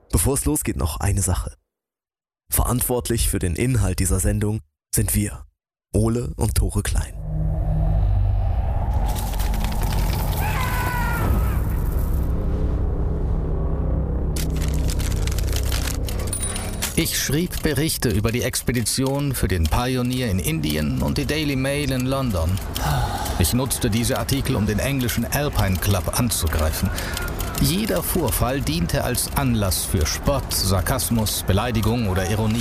Bevor es losgeht, noch eine Sache. Verantwortlich für den Inhalt dieser Sendung sind wir, Ole und Tore Klein. Ich schrieb Berichte über die Expedition für den Pioneer in Indien und die Daily Mail in London. Ich nutzte diese Artikel, um den englischen Alpine Club anzugreifen. Jeder Vorfall diente als Anlass für Spott, Sarkasmus, Beleidigung oder Ironie.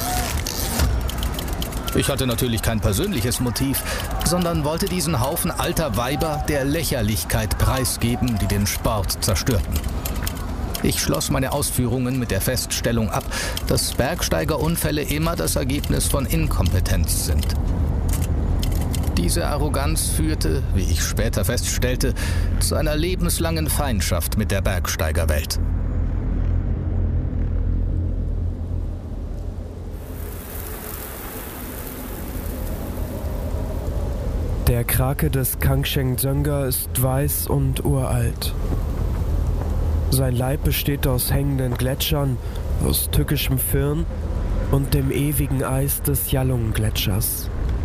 Ich hatte natürlich kein persönliches Motiv, sondern wollte diesen Haufen alter Weiber der Lächerlichkeit preisgeben, die den Sport zerstörten. Ich schloss meine Ausführungen mit der Feststellung ab, dass Bergsteigerunfälle immer das Ergebnis von Inkompetenz sind. Diese Arroganz führte, wie ich später feststellte, zu einer lebenslangen Feindschaft mit der Bergsteigerwelt. Der Krake des Kangchenjunga ist weiß und uralt. Sein Leib besteht aus hängenden Gletschern, aus tückischem Firn und dem ewigen Eis des Yalung-Gletschers.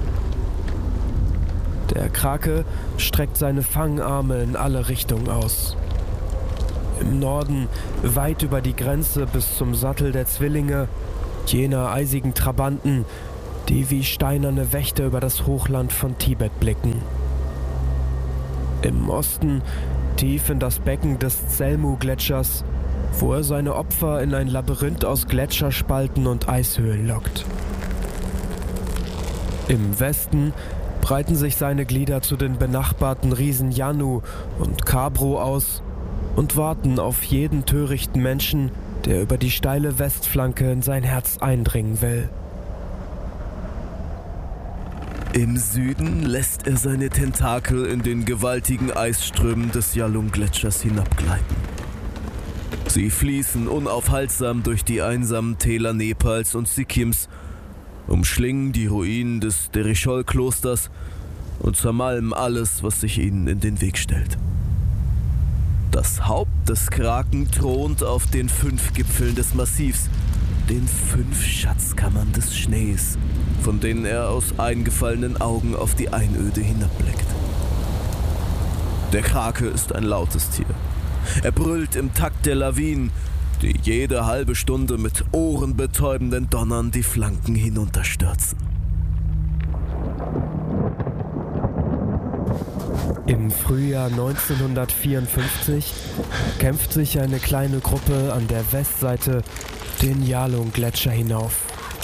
Der Krake streckt seine Fangarme in alle Richtungen aus. Im Norden weit über die Grenze bis zum Sattel der Zwillinge, jener eisigen Trabanten, die wie steinerne Wächter über das Hochland von Tibet blicken. Im Osten tief in das Becken des Tselmu-Gletschers, wo er seine Opfer in ein Labyrinth aus Gletscherspalten und Eishöhlen lockt. Im Westen breiten sich seine Glieder zu den benachbarten Riesen Yanu und Kabro aus und warten auf jeden törichten Menschen, der über die steile Westflanke in sein Herz eindringen will. Im Süden lässt er seine Tentakel in den gewaltigen Eisströmen des Yalung-Gletschers hinabgleiten. Sie fließen unaufhaltsam durch die einsamen Täler Nepals und Sikkims, umschlingen die Ruinen des Derichol-Klosters und zermalmen alles, was sich ihnen in den Weg stellt. Das Haupt des Kraken thront auf den 5 Gipfeln des Massivs, den 5 Schatzkammern des Schnees, von denen er aus eingefallenen Augen auf die Einöde hinabblickt. Der Krake ist ein lautes Tier. Er brüllt im Takt der Lawinen, die jede halbe Stunde mit ohrenbetäubenden Donnern die Flanken hinunterstürzen. Im Frühjahr 1954 kämpft sich eine kleine Gruppe an der Westseite den Yalung-Gletscher hinauf.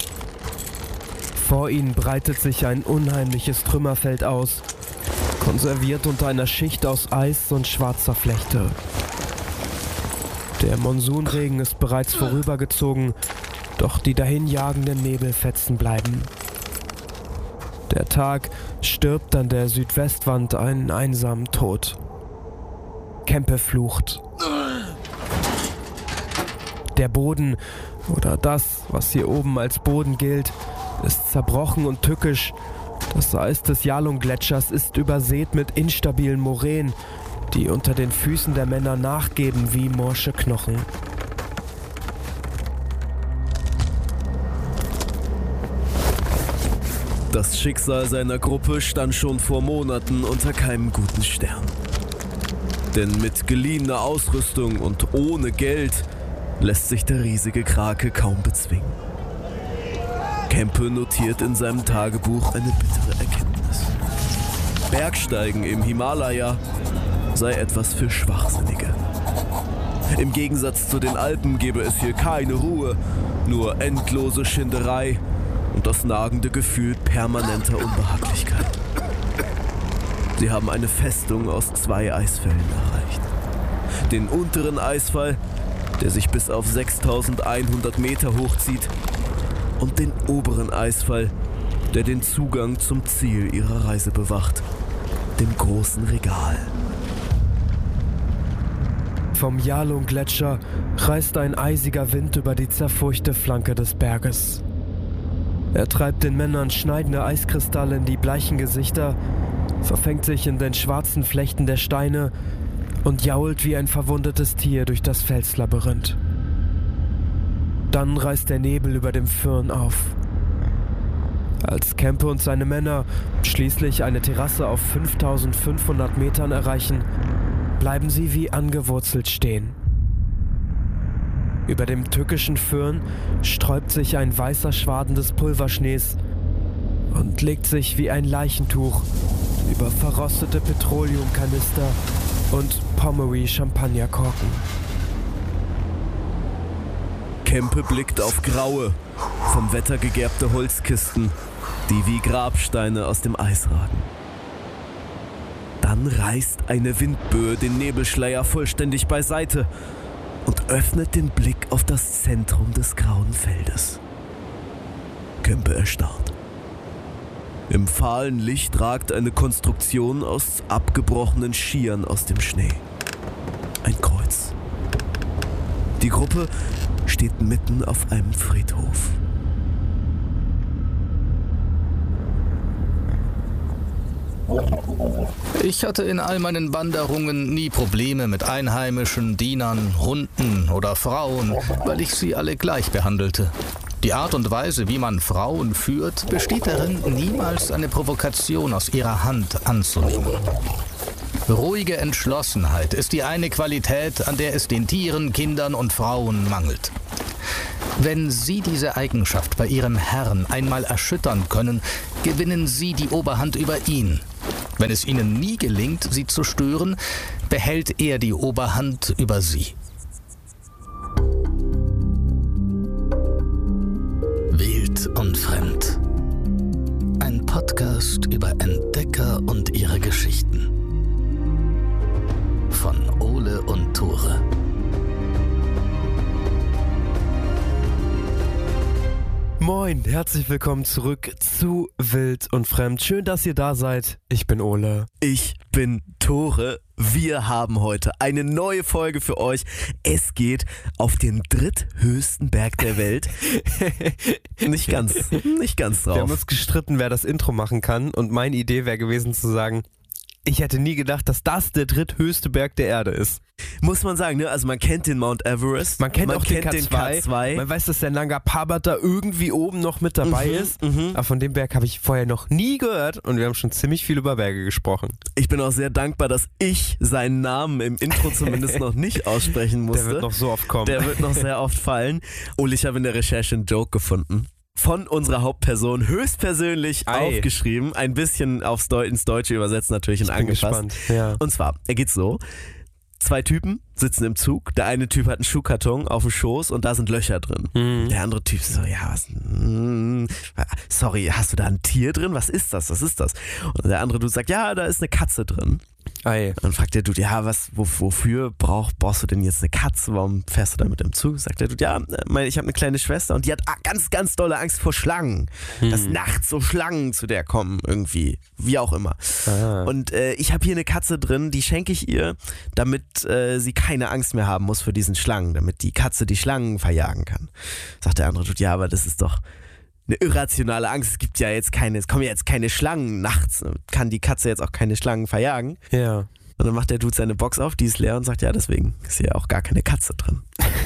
Vor ihnen breitet sich ein unheimliches Trümmerfeld aus, konserviert unter einer Schicht aus Eis und schwarzer Flechte. Der Monsunregen ist bereits vorübergezogen, doch die dahinjagenden Nebelfetzen bleiben. Der Tag stirbt an der Südwestwand einen einsamen Tod. Kempe flucht. Der Boden, oder das, was hier oben als Boden gilt, ist zerbrochen und tückisch. Das Eis des Yalung-Gletschers ist übersät mit instabilen Moränen, die unter den Füßen der Männer nachgeben wie morsche Knochen. Das Schicksal seiner Gruppe stand schon vor Monaten unter keinem guten Stern. Denn mit geliehener Ausrüstung und ohne Geld lässt sich der riesige Krake kaum bezwingen. Kempe notiert in seinem Tagebuch eine bittere Erkenntnis. Bergsteigen im Himalaya sei etwas für Schwachsinnige. Im Gegensatz zu den Alpen gebe es hier keine Ruhe, nur endlose Schinderei und das nagende Gefühl permanenter Unbehaglichkeit. Sie haben eine Festung aus 2 Eisfällen erreicht. Den unteren Eisfall, der sich bis auf 6100 Meter hochzieht, und den oberen Eisfall, der den Zugang zum Ziel ihrer Reise bewacht, dem großen Regal. Vom Yalung-Gletscher reißt ein eisiger Wind über die zerfurchte Flanke des Berges. Er treibt den Männern schneidende Eiskristalle in die bleichen Gesichter, verfängt sich in den schwarzen Flechten der Steine und jault wie ein verwundetes Tier durch das Felslabyrinth. Dann reißt der Nebel über dem Firn auf. Als Kempe und seine Männer schließlich eine Terrasse auf 5500 Metern erreichen, bleiben sie wie angewurzelt stehen. Über dem tückischen Firn sträubt sich ein weißer Schwaden des Pulverschnees und legt sich wie ein Leichentuch über verrostete Petroleumkanister und Pommery-Champagnerkorken. Kempe blickt auf graue, vom Wetter gegerbte Holzkisten, die wie Grabsteine aus dem Eis ragen. Dann reißt eine Windböe den Nebelschleier vollständig beiseite und öffnet den Blick auf das Zentrum des grauen Feldes. Kempe erstarrt. Im fahlen Licht ragt eine Konstruktion aus abgebrochenen Skiern aus dem Schnee. Ein Kreuz. Die Gruppe steht mitten auf einem Friedhof. Ich hatte in all meinen Wanderungen nie Probleme mit Einheimischen, Dienern, Hunden oder Frauen, weil ich sie alle gleich behandelte. Die Art und Weise, wie man Frauen führt, besteht darin, niemals eine Provokation aus ihrer Hand anzunehmen. Ruhige Entschlossenheit ist die eine Qualität, an der es den Tieren, Kindern und Frauen mangelt. Wenn Sie diese Eigenschaft bei Ihrem Herrn einmal erschüttern können, gewinnen Sie die Oberhand über ihn. Wenn es Ihnen nie gelingt, Sie zu stören, behält er die Oberhand über Sie. Wild und Fremd. Ein Podcast über Entdecker und ihre Geschichten. Von Ole und Tore. Moin, herzlich willkommen zurück zu Wild und Fremd. Schön, dass ihr da seid. Ich bin Ole. Ich bin Tore. Wir haben heute eine neue Folge für euch. Es geht auf den dritthöchsten Berg der Welt. Nicht ganz drauf. Wir haben uns gestritten, wer das Intro machen kann. Und meine Idee wäre gewesen zu sagen, ich hätte nie gedacht, dass das der dritthöchste Berg der Erde ist. Muss man sagen, ne? Also man kennt den Mount Everest. Man kennt auch den K2. Man weiß, dass der Nanga Parbat da irgendwie oben noch mit dabei ist. Aber von dem Berg habe ich vorher noch nie gehört und wir haben schon ziemlich viel über Berge gesprochen. Ich bin auch sehr dankbar, dass ich seinen Namen im Intro zumindest noch nicht aussprechen musste. Der wird noch so oft kommen. Der wird noch sehr oft fallen. Ole, ich habe in der Recherche einen Joke gefunden. Von unserer Hauptperson höchstpersönlich aufgeschrieben, ein bisschen ins Deutsche übersetzt natürlich und angepasst. Gespannt, ja. Und zwar, er geht so: 2 Typen sitzen im Zug, der eine Typ hat einen Schuhkarton auf dem Schoß und da sind Löcher drin. Der andere Typ so, ja, sorry, hast du da ein Tier drin? Was ist das? Und der andere Dude sagt, ja, da ist eine Katze drin. Ei. Dann fragt der Dude, ja, wofür brauchst du denn jetzt eine Katze? Warum fährst du da mit dem Zug? Sagt der Dude, ja, ich habe eine kleine Schwester und die hat ganz, ganz dolle Angst vor Schlangen. Dass nachts so Schlangen zu der kommen irgendwie, wie auch immer. Und ich habe hier eine Katze drin, die schenke ich ihr, damit sie keine Angst mehr haben muss für diesen Schlangen, damit die Katze die Schlangen verjagen kann. Sagt der andere Dude, ja, aber das ist doch eine irrationale Angst. Es kommen ja jetzt keine Schlangen nachts. Kann die Katze jetzt auch keine Schlangen verjagen? Ja. Und dann macht der Dude seine Box auf, die ist leer und sagt, ja, deswegen ist hier auch gar keine Katze drin.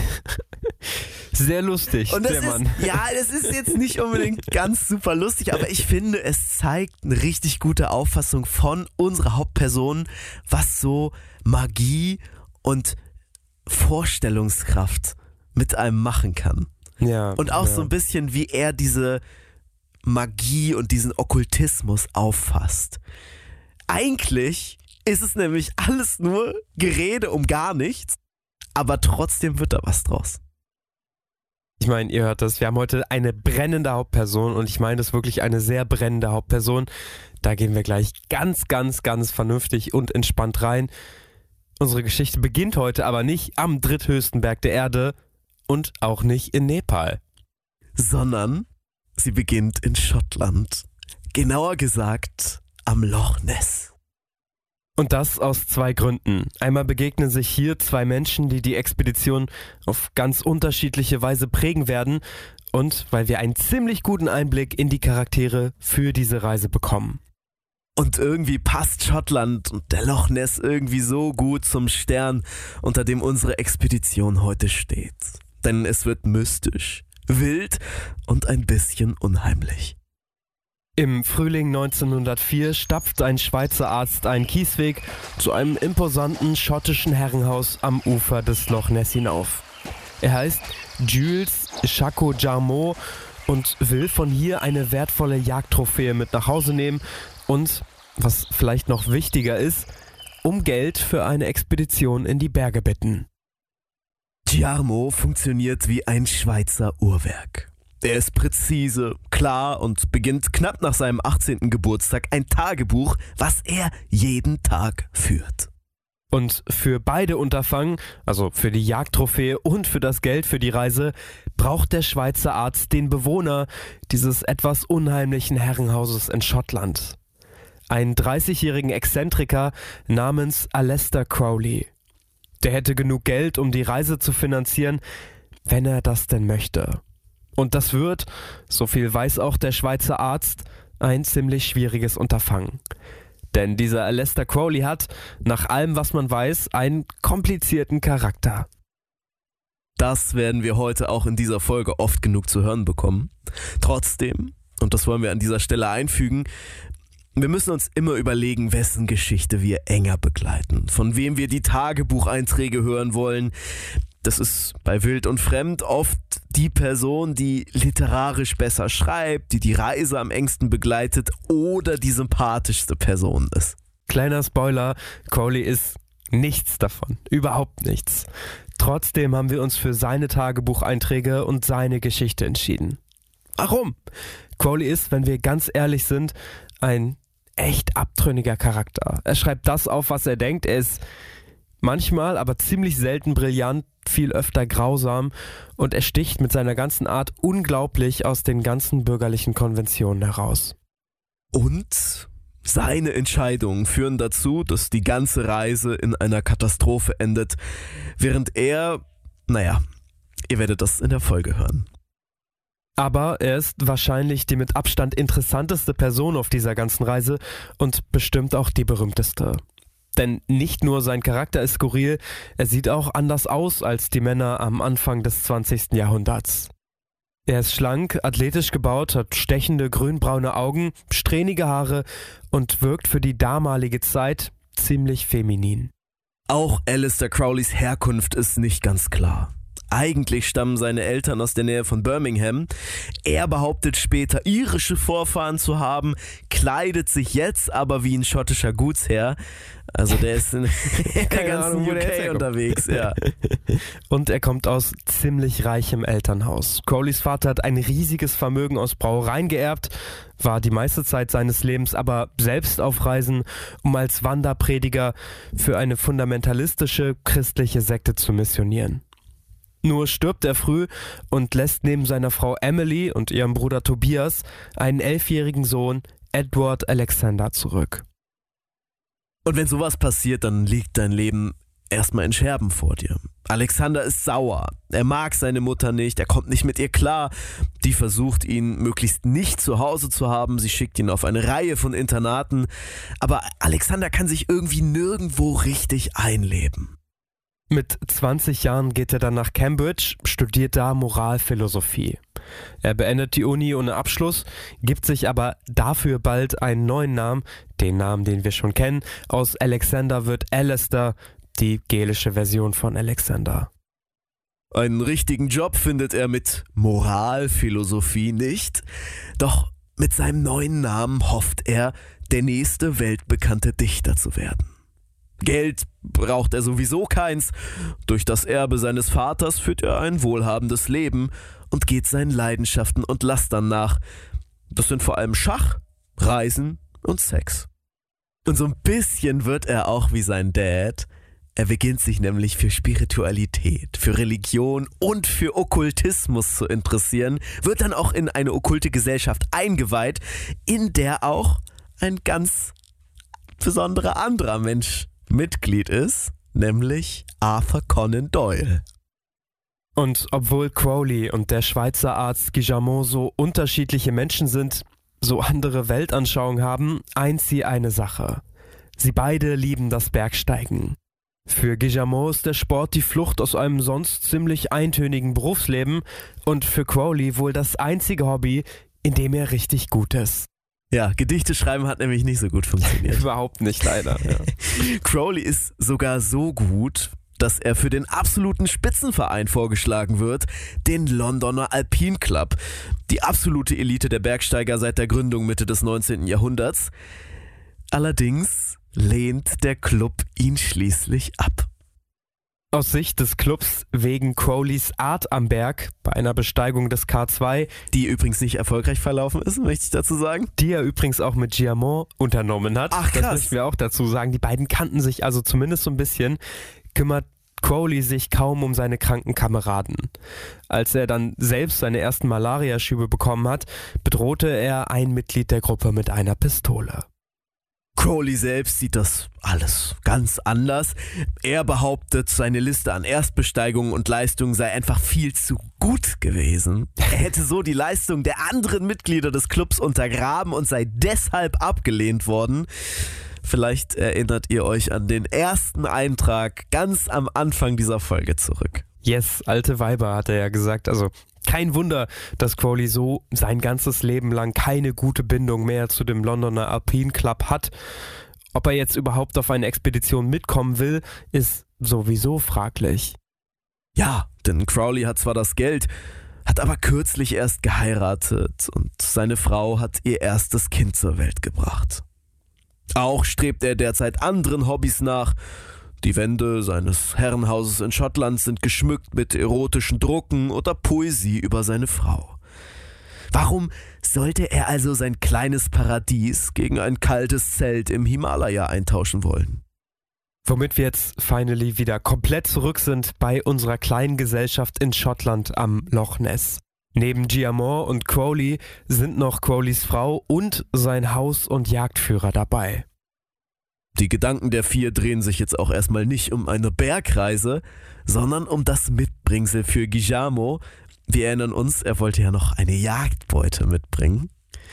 Sehr lustig, und das ist jetzt nicht unbedingt ganz super lustig, aber ich finde, es zeigt eine richtig gute Auffassung von unserer Hauptperson, was so Magie und Vorstellungskraft mit einem machen kann. Ja, und auch so ein bisschen, wie er diese Magie und diesen Okkultismus auffasst. Eigentlich ist es nämlich alles nur Gerede um gar nichts, aber trotzdem wird da was draus. Ich meine, ihr hört das, wir haben heute eine brennende Hauptperson und ich meine das wirklich eine sehr brennende Hauptperson. Da gehen wir gleich ganz, ganz, ganz vernünftig und entspannt rein. Unsere Geschichte beginnt heute aber nicht am dritthöchsten Berg der Erde, und auch nicht in Nepal. Sondern sie beginnt in Schottland. Genauer gesagt am Loch Ness. Und das aus 2 Gründen. Einmal begegnen sich hier 2 Menschen, die die Expedition auf ganz unterschiedliche Weise prägen werden. Und weil wir einen ziemlich guten Einblick in die Charaktere für diese Reise bekommen. Und irgendwie passt Schottland und der Loch Ness irgendwie so gut zum Stern, unter dem unsere Expedition heute steht. denn es wird mystisch, wild und ein bisschen unheimlich. Im Frühling 1904 stapft ein Schweizer Arzt einen Kiesweg zu einem imposanten schottischen Herrenhaus am Ufer des Loch Ness hinauf. Er heißt Jules Chateau-Jarmot und will von hier eine wertvolle Jagdtrophäe mit nach Hause nehmen und, was vielleicht noch wichtiger ist, um Geld für eine Expedition in die Berge bitten. Jarmot funktioniert wie ein Schweizer Uhrwerk. Er ist präzise, klar und beginnt knapp nach seinem 18. Geburtstag ein Tagebuch, was er jeden Tag führt. Und für beide Unterfangen, also für die Jagdtrophäe und für das Geld für die Reise, braucht der Schweizer Arzt den Bewohner dieses etwas unheimlichen Herrenhauses in Schottland. Einen 30-jährigen Exzentriker namens Aleister Crowley. Der hätte genug Geld, um die Reise zu finanzieren, wenn er das denn möchte. Und das wird, so viel weiß auch der Schweizer Arzt, ein ziemlich schwieriges Unterfangen. Denn dieser Aleister Crowley hat, nach allem was man weiß, einen komplizierten Charakter. Das werden wir heute auch in dieser Folge oft genug zu hören bekommen. Trotzdem, und das wollen wir an dieser Stelle einfügen, wir müssen uns immer überlegen, wessen Geschichte wir enger begleiten, von wem wir die Tagebucheinträge hören wollen. Das ist bei Wild und Fremd oft die Person, die literarisch besser schreibt, die Reise am engsten begleitet oder die sympathischste Person ist. Kleiner Spoiler, Crowley ist nichts davon, überhaupt nichts. Trotzdem haben wir uns für seine Tagebucheinträge und seine Geschichte entschieden. Warum? Crowley ist, wenn wir ganz ehrlich sind, ein echt abtrünniger Charakter. Er schreibt das auf, was er denkt. Er ist manchmal, aber ziemlich selten brillant, viel öfter grausam und er sticht mit seiner ganzen Art unglaublich aus den ganzen bürgerlichen Konventionen heraus. Und seine Entscheidungen führen dazu, dass die ganze Reise in einer Katastrophe endet, während er, ihr werdet das in der Folge hören. Aber er ist wahrscheinlich die mit Abstand interessanteste Person auf dieser ganzen Reise und bestimmt auch die berühmteste. Denn nicht nur sein Charakter ist skurril, er sieht auch anders aus als die Männer am Anfang des 20. Jahrhunderts. Er ist schlank, athletisch gebaut, hat stechende grünbraune Augen, strähnige Haare und wirkt für die damalige Zeit ziemlich feminin. Auch Aleister Crowleys Herkunft ist nicht ganz klar. Eigentlich stammen seine Eltern aus der Nähe von Birmingham. Er behauptet später, irische Vorfahren zu haben, kleidet sich jetzt aber wie ein schottischer Gutsherr. Also der ist in der ganzen UK unterwegs. Ja. Und er kommt aus ziemlich reichem Elternhaus. Crowleys Vater hat ein riesiges Vermögen aus Brauereien geerbt, war die meiste Zeit seines Lebens aber selbst auf Reisen, um als Wanderprediger für eine fundamentalistische christliche Sekte zu missionieren. Nur stirbt er früh und lässt neben seiner Frau Emily und ihrem Bruder Tobias einen 11-jährigen Sohn, Edward Alexander, zurück. Und wenn sowas passiert, dann liegt dein Leben erstmal in Scherben vor dir. Alexander ist sauer. Er mag seine Mutter nicht, er kommt nicht mit ihr klar. Die versucht ihn möglichst nicht zu Hause zu haben. Sie schickt ihn auf eine Reihe von Internaten. Aber Alexander kann sich irgendwie nirgendwo richtig einleben. Mit 20 Jahren geht er dann nach Cambridge, studiert da Moralphilosophie. Er beendet die Uni ohne Abschluss, gibt sich aber dafür bald einen neuen Namen, den Namen, den wir schon kennen. Aus Alexander wird Aleister, die gälische Version von Alexander. Einen richtigen Job findet er mit Moralphilosophie nicht, doch mit seinem neuen Namen hofft er, der nächste weltbekannte Dichter zu werden. Geld braucht er sowieso keins. Durch das Erbe seines Vaters führt er ein wohlhabendes Leben und geht seinen Leidenschaften und Lastern nach. Das sind vor allem Schach, Reisen und Sex. Und so ein bisschen wird er auch wie sein Dad. Er beginnt sich nämlich für Spiritualität, für Religion und für Okkultismus zu interessieren, wird dann auch in eine okkulte Gesellschaft eingeweiht, in der auch ein ganz besonderer anderer Mensch Mitglied ist, nämlich Arthur Conan Doyle. Und obwohl Crowley und der Schweizer Arzt Guy Jarmot so unterschiedliche Menschen sind, so andere Weltanschauungen haben, eint sie eine Sache. Sie beide lieben das Bergsteigen. Für Guillermo ist der Sport die Flucht aus einem sonst ziemlich eintönigen Berufsleben und für Crowley wohl das einzige Hobby, in dem er richtig gut ist. Ja, Gedichte schreiben hat nämlich nicht so gut funktioniert. Überhaupt nicht, leider. Ja. Crowley ist sogar so gut, dass er für den absoluten Spitzenverein vorgeschlagen wird, den Londoner Alpine Club, die absolute Elite der Bergsteiger seit der Gründung Mitte des 19. Jahrhunderts. Allerdings lehnt der Club ihn schließlich ab. Aus Sicht des Clubs wegen Crowleys Art am Berg bei einer Besteigung des K2, die übrigens nicht erfolgreich verlaufen ist, möchte ich dazu sagen. Die er übrigens auch mit Guillermo unternommen hat. Ach krass. Das möchten wir auch dazu sagen. Die beiden kannten sich also zumindest so ein bisschen, kümmert Crowley sich kaum um seine kranken Kameraden. Als er dann selbst seine ersten Malariaschübe bekommen hat, bedrohte er ein Mitglied der Gruppe mit einer Pistole. Crowley selbst sieht das alles ganz anders. Er behauptet, seine Liste an Erstbesteigungen und Leistungen sei einfach viel zu gut gewesen. Er hätte so die Leistung der anderen Mitglieder des Clubs untergraben und sei deshalb abgelehnt worden. Vielleicht erinnert ihr euch an den ersten Eintrag ganz am Anfang dieser Folge zurück. Yes, alte Weiber, hat er ja gesagt. Also kein Wunder, dass Crowley so sein ganzes Leben lang keine gute Bindung mehr zu dem Londoner Alpine Club hat. Ob er jetzt überhaupt auf eine Expedition mitkommen will, ist sowieso fraglich. Ja, denn Crowley hat zwar das Geld, hat aber kürzlich erst geheiratet und seine Frau hat ihr erstes Kind zur Welt gebracht. Auch strebt er derzeit anderen Hobbys nach. Die Wände seines Herrenhauses in Schottland sind geschmückt mit erotischen Drucken oder Poesie über seine Frau. Warum sollte er also sein kleines Paradies gegen ein kaltes Zelt im Himalaya eintauschen wollen? Womit wir jetzt finally wieder komplett zurück sind bei unserer kleinen Gesellschaft in Schottland am Loch Ness. Neben Guillermo und Crowley sind noch Crowleys Frau und sein Haus- und Jagdführer dabei. Die Gedanken der vier drehen sich jetzt auch erstmal nicht um eine Bergreise, sondern um das Mitbringsel für Guillermo. Wir erinnern uns, er wollte ja noch eine Jagdbeute mitbringen.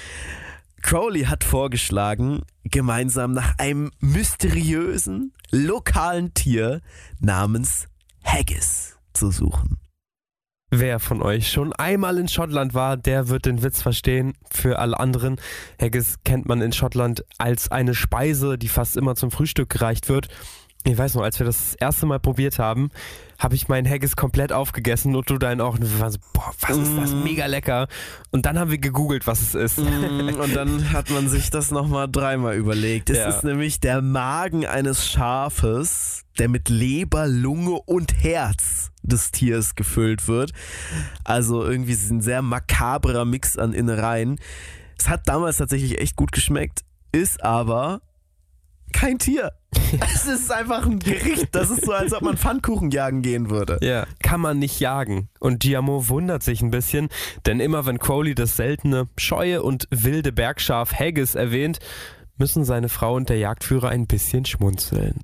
Crowley hat vorgeschlagen, gemeinsam nach einem mysteriösen, lokalen Tier namens Haggis zu suchen. Wer von euch schon einmal in Schottland war, der wird den Witz verstehen. Für alle anderen, Haggis kennt man in Schottland als eine Speise, die fast immer zum Frühstück gereicht wird. Ich weiß noch, als wir das erste Mal probiert haben, habe ich meinen Haggis komplett aufgegessen und du deinen auch. Und wir waren so, boah, was ist das? Mega lecker. Und dann haben wir gegoogelt, was es ist. Und dann hat man sich das nochmal dreimal überlegt. Es ist nämlich der Magen eines Schafes, der mit Leber, Lunge und Herz des Tiers gefüllt wird. Also irgendwie ist es ein sehr makabrer Mix an Innereien. Es hat damals tatsächlich echt gut geschmeckt, ist aber kein Tier. Es ist einfach ein Gericht. Das ist so, als ob man Pfannkuchen jagen gehen würde. Ja, kann man nicht jagen. Und Guillermo wundert sich ein bisschen, denn immer wenn Crowley das seltene, scheue und wilde Bergschaf Haggis erwähnt, müssen seine Frau und der Jagdführer ein bisschen schmunzeln.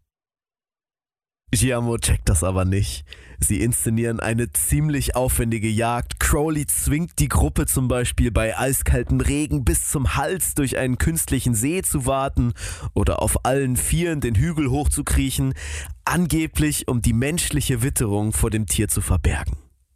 Guillermo checkt das aber nicht. Sie inszenieren eine ziemlich aufwendige Jagd. Crowley zwingt die Gruppe zum Beispiel bei eiskaltem Regen bis zum Hals durch einen künstlichen See zu warten oder auf allen Vieren den Hügel hochzukriechen, angeblich um die menschliche Witterung vor dem Tier zu verbergen.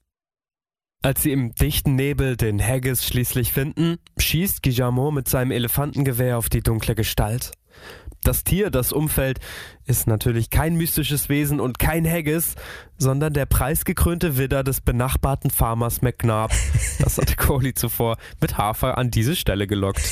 Als sie im dichten Nebel den Haggis schließlich finden, schießt Guillermo mit seinem Elefantengewehr auf die dunkle Gestalt. Das Tier, das umfällt, ist natürlich kein mystisches Wesen und kein Haggis, sondern der preisgekrönte Widder des benachbarten Farmers McNabb. Das hatte Crowley zuvor mit Hafer an diese Stelle gelockt.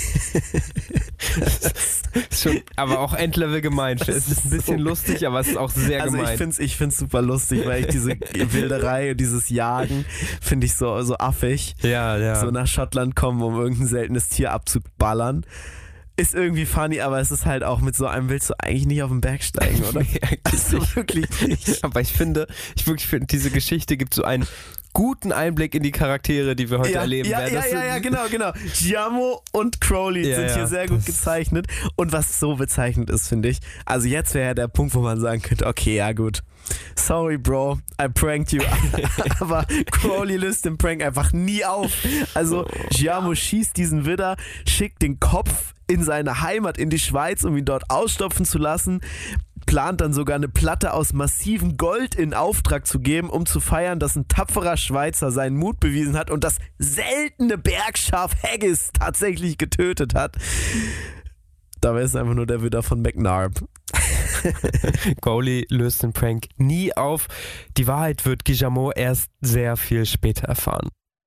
Ist schon, aber auch Endlevel gemein. Es ist ein bisschen lustig, aber es ist auch sehr gemein. Also ich find's super lustig, weil ich diese Wilderei und dieses Jagen finde ich so affig. Ja. So nach Schottland kommen, um irgendein seltenes Tier abzuballern. Ist irgendwie funny, aber es ist halt auch, mit so einem willst du eigentlich nicht auf den Berg steigen, oder? Nee, also wirklich nicht. Aber ich finde, diese Geschichte gibt so einen guten Einblick in die Charaktere, die wir heute erleben werden. Ja, genau. Guillermo und Crowley sind hier sehr gut gezeichnet. Und was so bezeichnend ist, finde ich, also jetzt wäre ja der Punkt, wo man sagen könnte, okay, ja gut, sorry Bro, I pranked you. Aber Crowley löst den Prank einfach nie auf. Also Giacomo schießt diesen Widder, schickt den Kopf in seine Heimat, in die Schweiz, um ihn dort ausstopfen zu lassen, plant dann sogar eine Platte aus massivem Gold in Auftrag zu geben, um zu feiern, dass ein tapferer Schweizer seinen Mut bewiesen hat und das seltene Bergschaf Haggis tatsächlich getötet hat. Dabei ist einfach nur der Widder von McNarb. Crowley löst den Prank nie auf. Die Wahrheit wird Guillermo erst sehr viel später erfahren.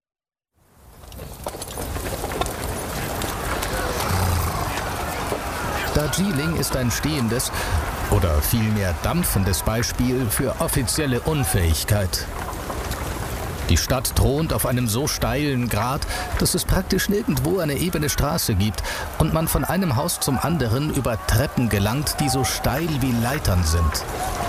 Darjeeling ist ein stehendes oder vielmehr dampfendes Beispiel für offizielle Unfähigkeit. Die Stadt thront auf einem so steilen Grat, dass es praktisch nirgendwo eine ebene Straße gibt und man von einem Haus zum anderen über Treppen gelangt, die so steil wie Leitern sind.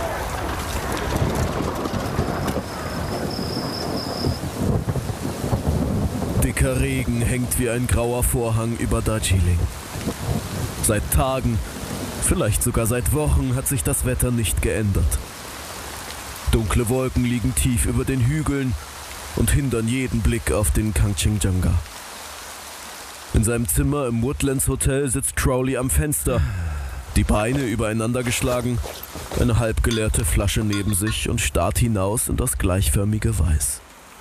Dicker Regen hängt wie ein grauer Vorhang über Darjeeling. Seit Tagen, vielleicht sogar seit Wochen, hat sich das Wetter nicht geändert. Dunkle Wolken liegen tief über den Hügeln und hindern jeden Blick auf den Kangchenjunga. In seinem Zimmer im Woodlands Hotel sitzt Crowley am Fenster, die Beine übereinander geschlagen, eine halbgeleerte Flasche neben sich und starrt hinaus in das gleichförmige Weiß.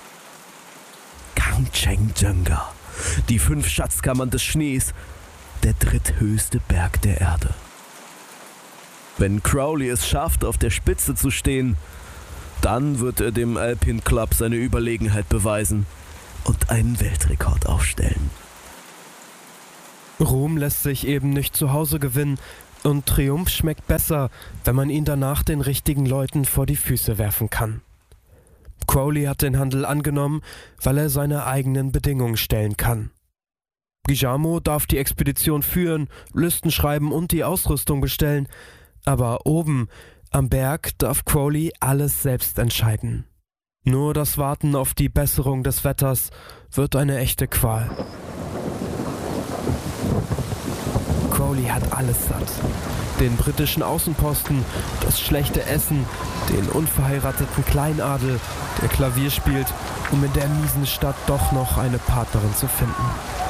Kangchenjunga, die 5 Schatzkammern des Schnees, der dritthöchste Berg der Erde. Wenn Crowley es schafft, auf der Spitze zu stehen, dann wird er dem Alpine Club seine Überlegenheit beweisen und einen Weltrekord aufstellen. Ruhm lässt sich eben nicht zu Hause gewinnen und Triumph schmeckt besser, wenn man ihn danach den richtigen Leuten vor die Füße werfen kann. Crowley hat den Handel angenommen, weil er seine eigenen Bedingungen stellen kann. Guillermo darf die Expedition führen, Listen schreiben und die Ausrüstung bestellen, aber oben am Berg darf Crowley alles selbst entscheiden. Nur das Warten auf die Besserung des Wetters wird eine echte Qual. Crowley hat alles satt. Den britischen Außenposten, das schlechte Essen, den unverheirateten Kleinadel, der Klavier spielt, um in der miesen Stadt doch noch eine Partnerin zu finden.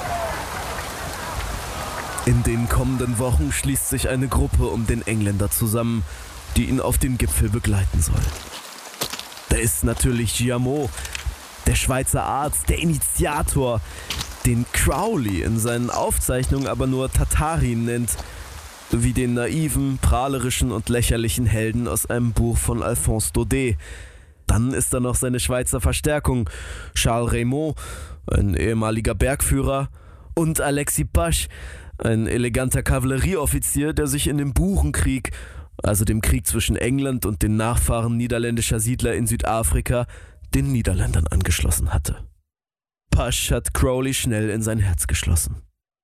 In den kommenden Wochen schließt sich eine Gruppe um den Engländer zusammen, die ihn auf den Gipfel begleiten soll. Da ist natürlich Guillermo, der Schweizer Arzt, der Initiator, den Crowley in seinen Aufzeichnungen aber nur Tatarin nennt, wie den naiven, prahlerischen und lächerlichen Helden aus einem Buch von Alphonse Daudet. Dann ist da noch seine Schweizer Verstärkung, Charles Raymond, ein ehemaliger Bergführer, und Alexis Pache, ein eleganter Kavallerieoffizier, der sich in dem Burenkrieg, also dem Krieg zwischen England und den Nachfahren niederländischer Siedler in Südafrika, den Niederländern angeschlossen hatte. Pache hat Crowley schnell in sein Herz geschlossen.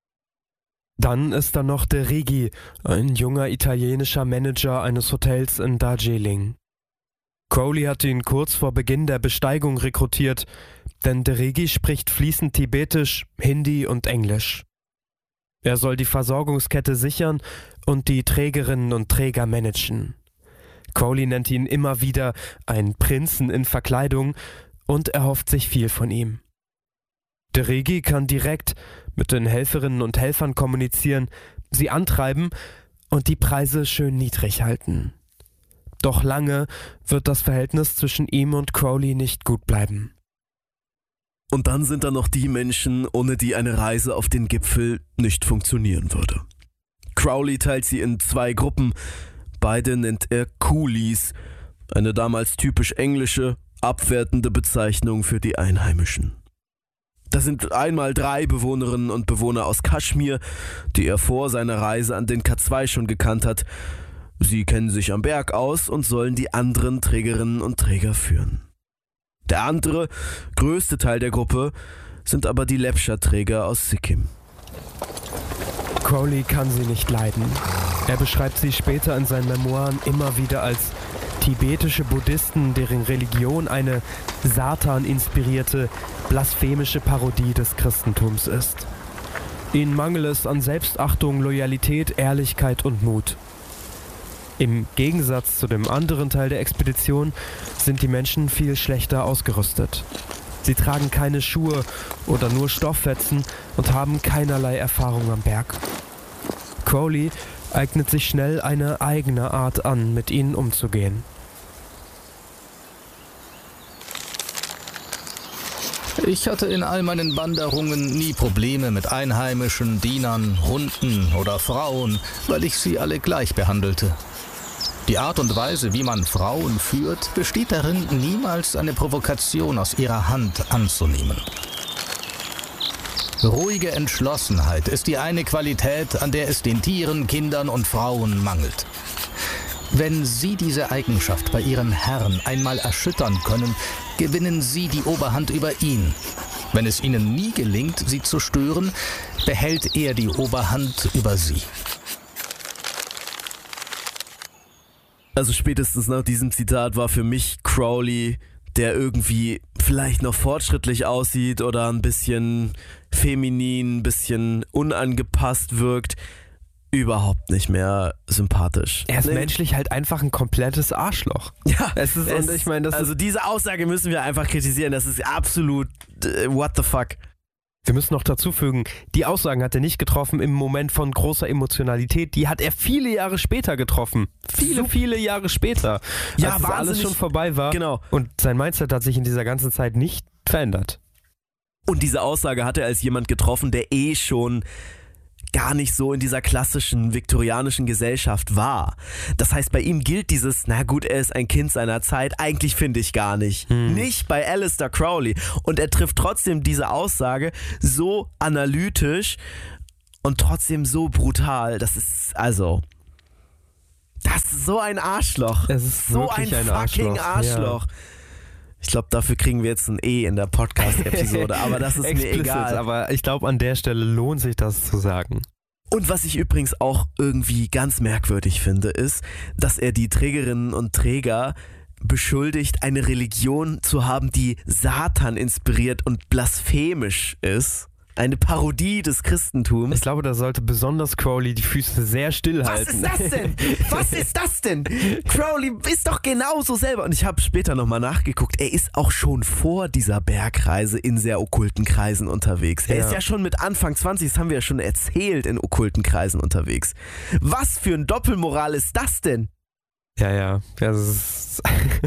Dann ist da noch De Rigi, ein junger italienischer Manager eines Hotels in Darjeeling. Crowley hat ihn kurz vor Beginn der Besteigung rekrutiert, denn De Rigi spricht fließend Tibetisch, Hindi und Englisch. Er soll die Versorgungskette sichern und die Trägerinnen und Träger managen. Crowley nennt ihn immer wieder einen Prinzen in Verkleidung und erhofft sich viel von ihm. De Rigi kann direkt mit den Helferinnen und Helfern kommunizieren, sie antreiben und die Preise schön niedrig halten. Doch lange wird das Verhältnis zwischen ihm und Crowley nicht gut bleiben. Und dann sind da noch die Menschen, ohne die eine Reise auf den Gipfel nicht funktionieren würde. Crowley teilt sie in 2 Gruppen, beide nennt er Coolies, eine damals typisch englische, abwertende Bezeichnung für die Einheimischen. Das sind einmal 3 Bewohnerinnen und Bewohner aus Kaschmir, die er vor seiner Reise an den K2 schon gekannt hat. Sie kennen sich am Berg aus und sollen die anderen Trägerinnen und Träger führen. Der andere, größte Teil der Gruppe sind aber die Lepcha-Träger aus Sikkim. Crowley kann sie nicht leiden. Er beschreibt sie später in seinen Memoiren immer wieder als tibetische Buddhisten, deren Religion eine Satan-inspirierte, blasphemische Parodie des Christentums ist. Ihnen mangelt es an Selbstachtung, Loyalität, Ehrlichkeit und Mut. Im Gegensatz zu dem anderen Teil der Expedition sind die Menschen viel schlechter ausgerüstet. Sie tragen keine Schuhe oder nur Stofffetzen und haben keinerlei Erfahrung am Berg. Crowley eignet sich schnell eine eigene Art an, mit ihnen umzugehen. Ich hatte in all meinen Wanderungen nie Probleme mit Einheimischen, Dienern, Hunden oder Frauen, weil ich sie alle gleich behandelte. Die Art und Weise, wie man Frauen führt, besteht darin, niemals eine Provokation aus ihrer Hand anzunehmen. Ruhige Entschlossenheit ist die eine Qualität, an der es den Tieren, Kindern und Frauen mangelt. Wenn Sie diese Eigenschaft bei Ihrem Herrn einmal erschüttern können, gewinnen Sie die Oberhand über ihn. Wenn es Ihnen nie gelingt, Sie zu stören, behält er die Oberhand über Sie. Also spätestens nach diesem Zitat war für mich Crowley, der irgendwie vielleicht noch fortschrittlich aussieht oder ein bisschen feminin, ein bisschen unangepasst wirkt, überhaupt nicht mehr sympathisch. Er ist menschlich halt einfach ein komplettes Arschloch. Ja, Und ich meine, also diese Aussage müssen wir einfach kritisieren. Das ist absolut what the fuck. Wir müssen noch dazu fügen, die Aussagen hat er nicht getroffen im Moment von großer Emotionalität. Die hat er viele Jahre später getroffen. Viele Jahre später. Ja, als alles schon vorbei war. Genau. Und sein Mindset hat sich in dieser ganzen Zeit nicht verändert. Und diese Aussage hat er als jemand getroffen, der schon gar nicht so in dieser klassischen viktorianischen Gesellschaft war. Das heißt, bei ihm gilt dieses, na gut, er ist ein Kind seiner Zeit, eigentlich finde ich gar nicht. Nicht bei Aleister Crowley. Und er trifft trotzdem diese Aussage so analytisch und trotzdem so brutal. Das ist so ein Arschloch. Es ist so ein fucking Arschloch. Ja. Ich glaube, dafür kriegen wir jetzt ein E in der Podcast-Episode, aber das ist mir egal. Aber ich glaube, an der Stelle lohnt sich das zu sagen. Und was ich übrigens auch irgendwie ganz merkwürdig finde, ist, dass er die Trägerinnen und Träger beschuldigt, eine Religion zu haben, die Satan inspiriert und blasphemisch ist. Eine Parodie des Christentums. Ich glaube, da sollte besonders Crowley die Füße sehr stillhalten. Was ist das denn? Crowley ist doch genauso selber. Und ich habe später nochmal nachgeguckt. Er ist auch schon vor dieser Bergreise in sehr okkulten Kreisen unterwegs. Er ist ja schon mit Anfang 20, das haben wir ja schon erzählt, in okkulten Kreisen unterwegs. Was für ein Doppelmoral ist das denn? Ja, das ist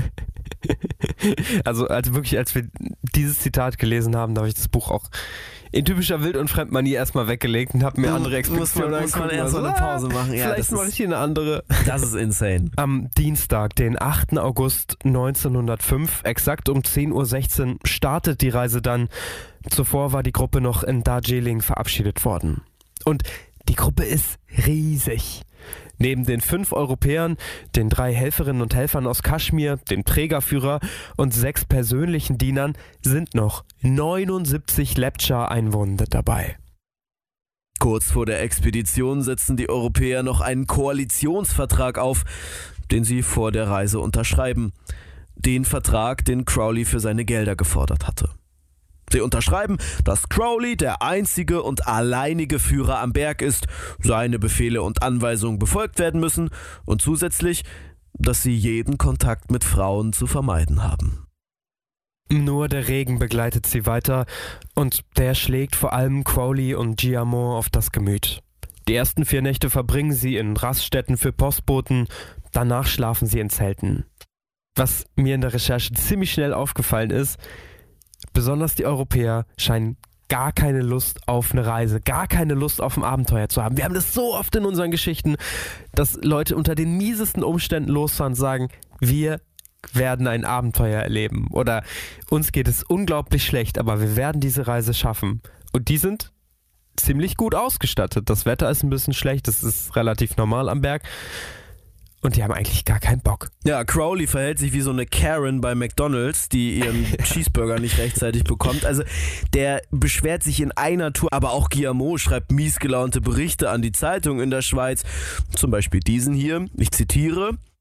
also wirklich, als wir dieses Zitat gelesen haben, da habe ich das Buch auch in typischer Wild- und Fremdmanier erstmal weggelegt und habe mir andere Expeditionen muss man erst mal eine Pause machen. Ja, vielleicht mache ich hier eine andere. Das ist insane. Am Dienstag, den 8. August 1905, exakt um 10:16 Uhr, startet die Reise dann. Zuvor war die Gruppe noch in Darjeeling verabschiedet worden. Und die Gruppe ist riesig. Neben den 5 Europäern, den 3 Helferinnen und Helfern aus Kaschmir, dem Trägerführer und 6 persönlichen Dienern sind noch 79 Lepcha-Einwohner dabei. Kurz vor der Expedition setzen die Europäer noch einen Koalitionsvertrag auf, den sie vor der Reise unterschreiben. Den Vertrag, den Crowley für seine Gelder gefordert hatte. Sie unterschreiben, dass Crowley der einzige und alleinige Führer am Berg ist, seine Befehle und Anweisungen befolgt werden müssen und zusätzlich, dass sie jeden Kontakt mit Frauen zu vermeiden haben. Nur der Regen begleitet sie weiter und der schlägt vor allem Crowley und Guillermo auf das Gemüt. Die ersten 4 Nächte verbringen sie in Raststätten für Postboten, danach schlafen sie in Zelten. Was mir in der Recherche ziemlich schnell aufgefallen ist, besonders die Europäer scheinen gar keine Lust auf eine Reise, gar keine Lust auf ein Abenteuer zu haben. Wir haben das so oft in unseren Geschichten, dass Leute unter den miesesten Umständen losfahren und sagen, wir werden ein Abenteuer erleben oder uns geht es unglaublich schlecht, aber wir werden diese Reise schaffen. Und die sind ziemlich gut ausgestattet. Das Wetter ist ein bisschen schlecht, das ist relativ normal am Berg. Und die haben eigentlich gar keinen Bock. Ja, Crowley verhält sich wie so eine Karen bei McDonald's, die ihren Cheeseburger nicht rechtzeitig bekommt. Also der beschwert sich in einer Tour, aber auch Guillermo schreibt miesgelaunte Berichte an die Zeitung in der Schweiz. Zum Beispiel diesen hier, ich zitiere: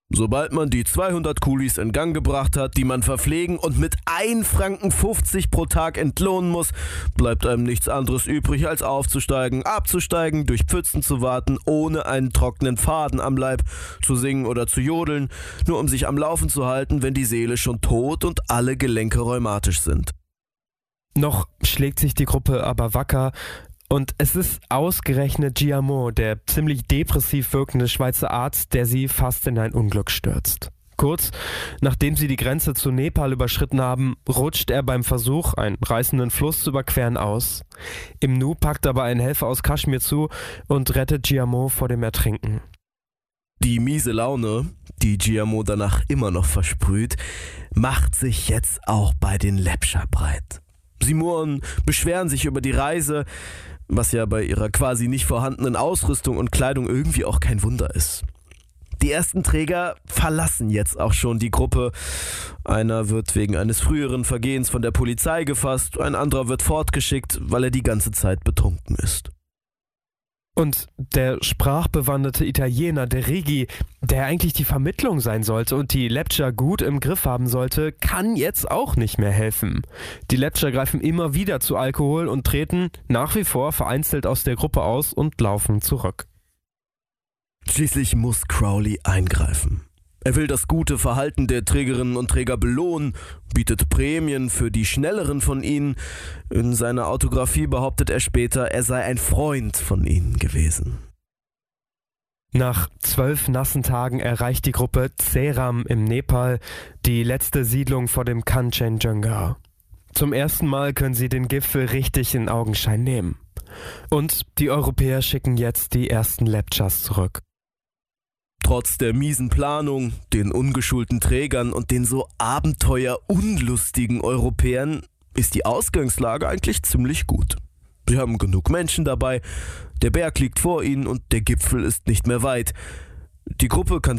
Sobald man die 200 Kulis in Gang gebracht hat, die man verpflegen und mit 1,50 Franken pro Tag entlohnen muss, bleibt einem nichts anderes übrig, als aufzusteigen, abzusteigen, durch Pfützen zu warten, ohne einen trockenen Faden am Leib, zu singen oder zu jodeln, nur um sich am Laufen zu halten, wenn die Seele schon tot und alle Gelenke rheumatisch sind. Noch schlägt sich die Gruppe aber wacker. Und es ist ausgerechnet Guillermot, der ziemlich depressiv wirkende Schweizer Arzt, der sie fast in ein Unglück stürzt. Kurz nachdem sie die Grenze zu Nepal überschritten haben, rutscht er beim Versuch, einen reißenden Fluss zu überqueren, aus. Im Nu packt aber ein Helfer aus Kaschmir zu und rettet Guillermot vor dem Ertrinken. Die miese Laune, die Guillermot danach immer noch versprüht, macht sich jetzt auch bei den Lepcha breit. Sie murren, beschweren sich über die Reise, was ja bei ihrer quasi nicht vorhandenen Ausrüstung und Kleidung irgendwie auch kein Wunder ist. Die ersten Träger verlassen jetzt auch schon die Gruppe. Einer wird wegen eines früheren Vergehens von der Polizei gefasst, ein anderer wird fortgeschickt, weil er die ganze Zeit betrunken ist. Und der sprachbewanderte Italiener, der Rigi, der eigentlich die Vermittlung sein sollte und die Lepcha gut im Griff haben sollte, kann jetzt auch nicht mehr helfen. Die Lepcha greifen immer wieder zu Alkohol und treten nach wie vor vereinzelt aus der Gruppe aus und laufen zurück. Schließlich muss Crowley eingreifen. Er will das gute Verhalten der Trägerinnen und Träger belohnen, bietet Prämien für die Schnelleren von ihnen. In seiner Autografie behauptet er später, er sei ein Freund von ihnen gewesen. Nach 12 nassen Tagen erreicht die Gruppe Tseram im Nepal, die letzte Siedlung vor dem Kanchenjunga. Zum ersten Mal können sie den Gipfel richtig in Augenschein nehmen. Und die Europäer schicken jetzt die ersten Lepchas zurück. Trotz der miesen Planung, den ungeschulten Trägern und den so abenteuerunlustigen Europäern ist die Ausgangslage eigentlich ziemlich gut. Sie haben genug Menschen dabei, der Berg liegt vor ihnen und der Gipfel ist nicht mehr weit. Die Gruppe kann